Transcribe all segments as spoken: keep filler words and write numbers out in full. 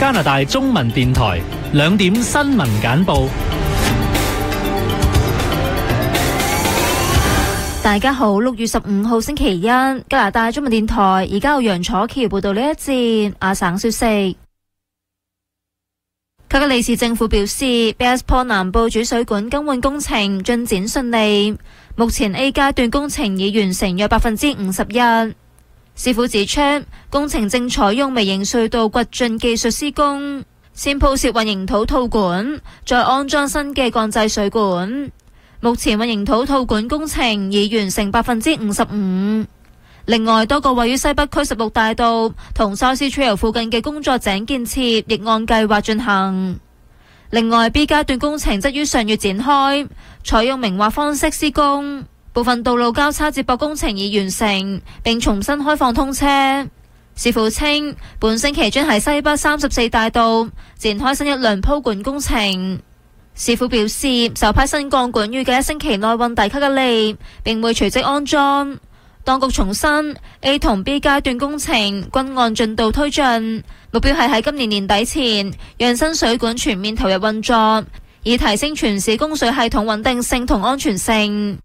加拿大中文電台兩點新聞簡報。 大家好，六月十五號星期一，加拿大中文電台而家有楊楚橋報道呢一節亞省消息。卡加利市政府表示 ，Bearspaw 南部主水管更換工程進展順利，目前 A 階段工程已完成約百分之五十一。市府指出，工程正採用微型隧道掘進技術施工，先鋪設混凝土套管，再安裝新嘅鋼製水管。目前混凝土套管工程已完成百分之五十五。另外，多個位於西北區十六大道同 South Trail 附近嘅工作井建設亦按計劃進行。另外 ，B 階段工程則於上月展開，採用明劃方式施工，部分道路交叉接駁工程已完成，並重新開放通車。市府稱，本星期將喺西北三十四大道展開新一輪鋪管工程。市府表示，首批新鋼管預計一星期內運抵卡加利，並會隨即安裝。當局重申 A 同 B 階段工程均按進度推進，目標係喺今年年底前讓新水管全面投入運作，以提升全市供水系統穩定性同安全性。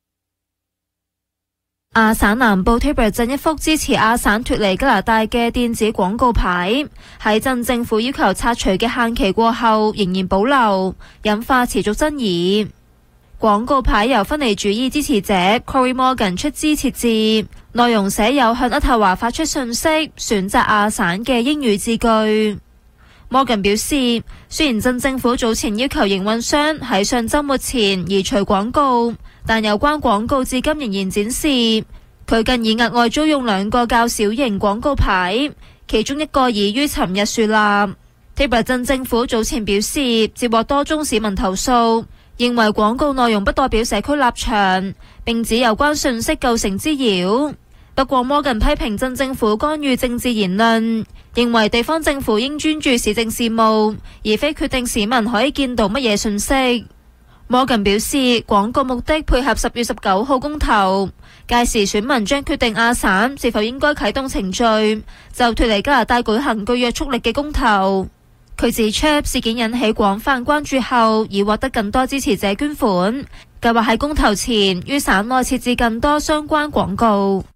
亞省南部 Taber 鎮一幅支持亞省脫離加拿大嘅電子廣告牌，喺鎮政府要求拆除嘅限期過後仍然保留，引發持續爭議。廣告牌由分離主義支持者 Cory Morgan 出資設置，內容寫有向渥太華發出訊息，選擇亞省嘅英語字句。Morgan 表示，雖然鎮政府早前要求營運商喺上週末前移除廣告，但有關廣告至今仍然展示。佢近已額外租用兩個較小型廣告牌，其中一個已於尋日樹立。Taber 鎮政府早前表示，接獲多宗市民投訴，認為廣告內容不代表社區立場，並指有關訊息構成滋擾。不過 Morgan 批評鎮政府干預政治言論，認為地方政府應專注市政事務，而非決定市民可以見到乜嘢訊息。Morgan 表示，廣告目的配合十月十九號公投，屆時選民將決定亞省是否應該啟動程序，就脫離加拿大舉行具約束力嘅公投。佢指出，事件引起廣泛關注後，已獲得更多支持者捐款，計劃喺公投前於省內設置更多相關廣告。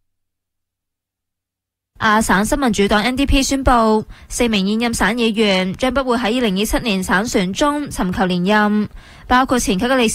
亞省新民主黨 N D P 宣布，四名現任省議員將不會喺二零二七年省選中尋求連任，包括前卡加利市